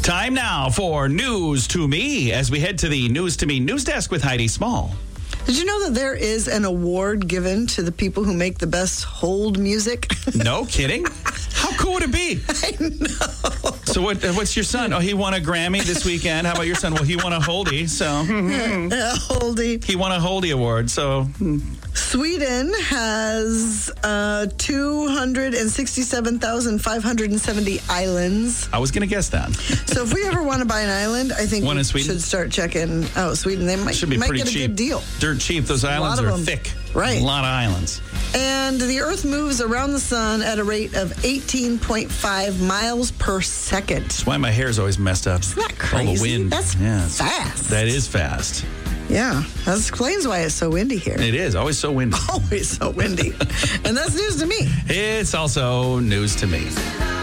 Time now for News to Me as we head to the News to Me news desk with Heidi Small. Did you know that there is an award given to the people who make the best hold music? No kidding? How cool would it be? I know. So what's your son? Oh, he won a Grammy this weekend. How about your son? Well, he won a Holdie. So Holdie. He won a Holdie award. So Sweden has 267,570 islands. I was going to guess that. So if we ever want to buy an island, I think we should start checking out Sweden. They might, should be pretty get a cheap. good deal. Dirt cheap. Those islands are thick. Right. A lot of islands. And the Earth moves around the sun at a rate of 18.5 miles per second. That's why my hair is always messed up. Isn't that crazy? All the wind. That's fast. That is fast. Yeah, that explains why it's so windy here. It is. Always so windy. Always so windy. And that's news to me. It's also news to me.